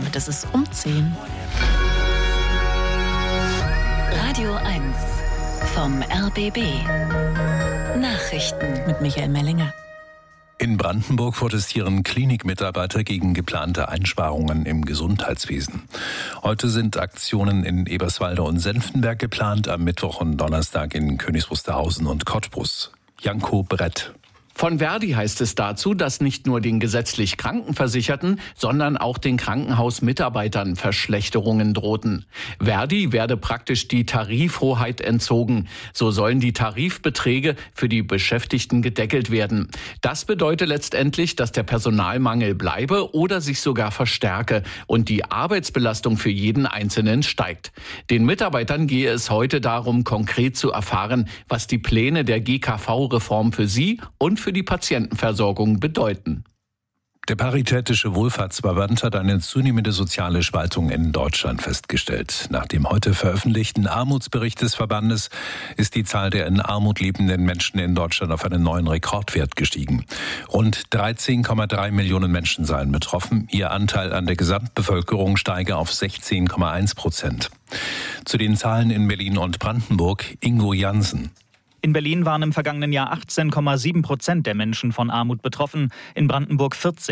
Damit ist es um 10. Radio 1 vom RBB. Nachrichten Mit Michael Mellinger. In Brandenburg protestieren Klinikmitarbeiter gegen geplante Einsparungen im Gesundheitswesen. Heute sind Aktionen in Eberswalde und Senftenberg geplant, am Mittwoch und Donnerstag in Königs Wusterhausen und Cottbus. Janko Brett. Von Verdi heißt es dazu, dass nicht nur den gesetzlich Krankenversicherten, sondern auch den Krankenhausmitarbeitern Verschlechterungen drohten. Verdi werde praktisch die Tarifhoheit entzogen. So sollen die Tarifbeträge für die Beschäftigten gedeckelt werden. Das bedeutet letztendlich, dass der Personalmangel bleibe oder sich sogar verstärke und die Arbeitsbelastung für jeden Einzelnen steigt. Den Mitarbeitern gehe es heute darum, konkret zu erfahren, was die Pläne der GKV-Reform für sie und für die Patientenversorgung bedeuten. Der Paritätische Wohlfahrtsverband hat eine zunehmende soziale Spaltung in Deutschland festgestellt. Nach dem heute veröffentlichten Armutsbericht des Verbandes ist die Zahl der in Armut lebenden Menschen in Deutschland auf einen neuen Rekordwert gestiegen. Rund 13,3 Millionen Menschen seien betroffen. Ihr Anteil an der Gesamtbevölkerung steige auf 16,1%. Zu den Zahlen in Berlin und Brandenburg, Ingo Jansen. In Berlin waren im vergangenen Jahr 18,7% der Menschen von Armut betroffen, in Brandenburg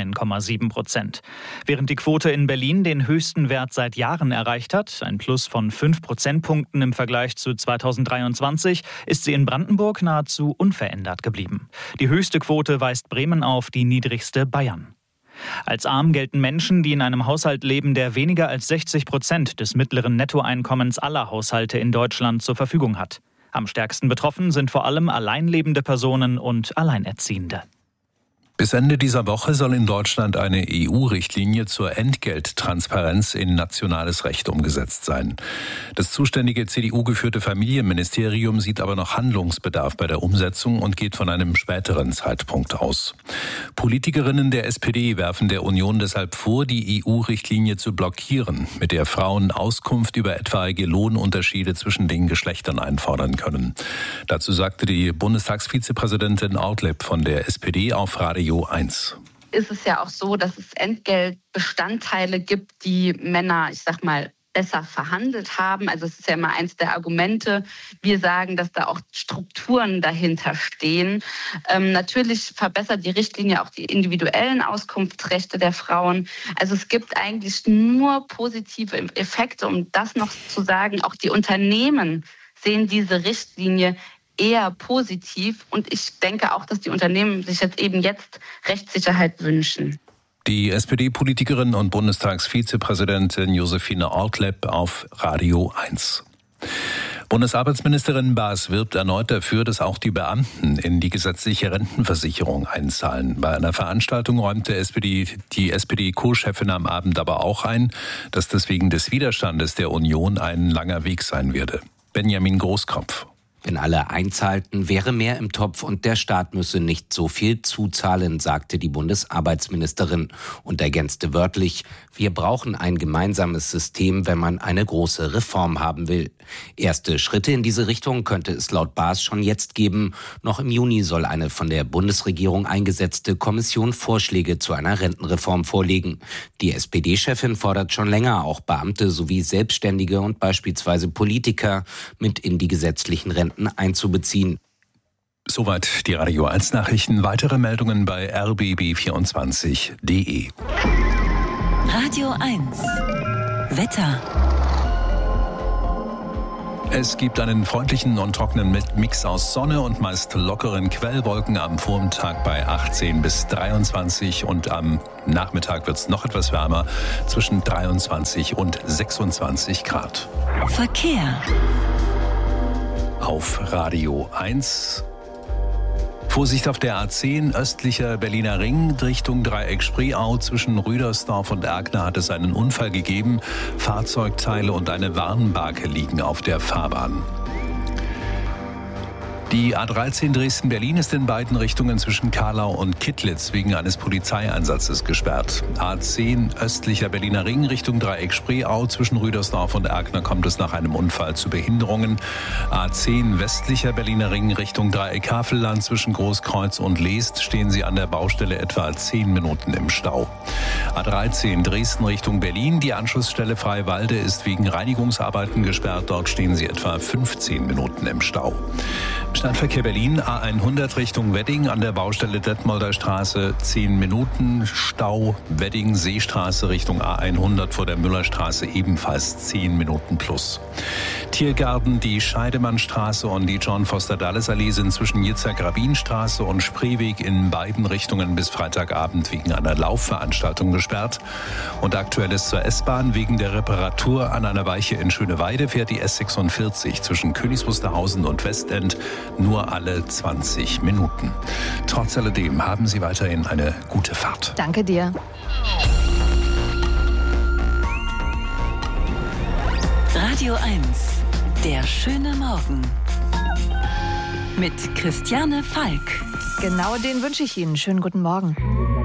14,7%. Während die Quote in Berlin den höchsten Wert seit Jahren erreicht hat, ein Plus von 5 Prozentpunkten im Vergleich zu 2023, ist sie in Brandenburg nahezu unverändert geblieben. Die höchste Quote weist Bremen auf, die niedrigste Bayern. Als arm gelten Menschen, die in einem Haushalt leben, der weniger als 60% des mittleren Nettoeinkommens aller Haushalte in Deutschland zur Verfügung hat. Am stärksten betroffen sind vor allem alleinlebende Personen und Alleinerziehende. Bis Ende dieser Woche soll in Deutschland eine EU-Richtlinie zur Entgelttransparenz in nationales Recht umgesetzt sein. Das zuständige CDU-geführte Familienministerium sieht aber noch Handlungsbedarf bei der Umsetzung und geht von einem späteren Zeitpunkt aus. Politikerinnen der SPD werfen der Union deshalb vor, die EU-Richtlinie zu blockieren, mit der Frauen Auskunft über etwaige Lohnunterschiede zwischen den Geschlechtern einfordern können. Dazu sagte die Bundestagsvizepräsidentin Ortlepp von der SPD auf Radio 1. Ist es ja auch so, dass es Entgeltbestandteile gibt, die Männer, besser verhandelt haben. Also es ist ja immer eins der Argumente. Wir sagen, dass da auch Strukturen dahinter stehen. Natürlich verbessert die Richtlinie auch die individuellen Auskunftsrechte der Frauen. Also es gibt eigentlich nur positive Effekte, um das noch zu sagen. Auch die Unternehmen sehen diese Richtlinie eher positiv und ich denke auch, dass die Unternehmen sich jetzt Rechtssicherheit wünschen. Die SPD-Politikerin und Bundestagsvizepräsidentin Josephine Ortlepp auf Radio 1. Bundesarbeitsministerin Baas wirbt erneut dafür, dass auch die Beamten in die gesetzliche Rentenversicherung einzahlen. Bei einer Veranstaltung räumte die SPD-Co-Chefin am Abend aber auch ein, dass das wegen des Widerstandes der Union ein langer Weg sein werde. Benjamin Großkopf. Wenn alle einzahlten, wäre mehr im Topf und der Staat müsse nicht so viel zuzahlen, sagte die Bundesarbeitsministerin und ergänzte wörtlich: Wir brauchen ein gemeinsames System, wenn man eine große Reform haben will. Erste Schritte in diese Richtung könnte es laut Baas schon jetzt geben. Noch im Juni soll eine von der Bundesregierung eingesetzte Kommission Vorschläge zu einer Rentenreform vorlegen. Die SPD-Chefin fordert schon länger, auch Beamte sowie Selbstständige und beispielsweise Politiker mit in die gesetzlichen Renten einzubeziehen. Soweit die Radio 1 Nachrichten. Weitere Meldungen bei rbb24.de. Radio 1 Wetter. Es gibt einen freundlichen und trockenen Mix aus Sonne und meist lockeren Quellwolken am Vormittag bei 18 bis 23 und am Nachmittag wird es noch etwas wärmer, zwischen 23 und 26 Grad. Verkehr. Auf Radio 1. Vorsicht auf der A10, östlicher Berliner Ring, Richtung Dreieck Spreeau. Zwischen Rüdersdorf und Erkner hat es einen Unfall gegeben. Fahrzeugteile und eine Warnbarke liegen auf der Fahrbahn. Die A13 Dresden-Berlin ist in beiden Richtungen zwischen Karlau und Kittlitz wegen eines Polizeieinsatzes gesperrt. A10 östlicher Berliner Ring Richtung Dreieck Spreeau zwischen Rüdersdorf und Erkner kommt es nach einem Unfall zu Behinderungen. A10 westlicher Berliner Ring Richtung Dreieck Havelland zwischen Großkreuz und Leest stehen Sie an der Baustelle etwa 10 Minuten im Stau. A13 Dresden Richtung Berlin, die Anschlussstelle Freiwalde ist wegen Reinigungsarbeiten gesperrt. Dort stehen Sie etwa 15 Minuten im Stau. Stadtverkehr Berlin, A100 Richtung Wedding an der Baustelle Detmolder Straße 10 Minuten Stau. Wedding Seestraße Richtung A100 vor der Müllerstraße ebenfalls 10 Minuten plus. Tiergarten, die Scheidemannstraße und die John-Foster-Dulles-Allee sind zwischen Jitzak-Rabin-Straße und Spreeweg in beiden Richtungen bis Freitagabend wegen einer Laufveranstaltung gesperrt. Und aktuelles zur S-Bahn: wegen der Reparatur an einer Weiche in Schöneweide fährt die S46 zwischen Königs Wusterhausen und Westend nur alle 20 Minuten. Trotz alledem haben Sie weiterhin eine gute Fahrt. Danke dir. Radio 1, der schöne Morgen. Mit Christiane Falk. Genau den wünsche ich Ihnen. Schönen guten Morgen.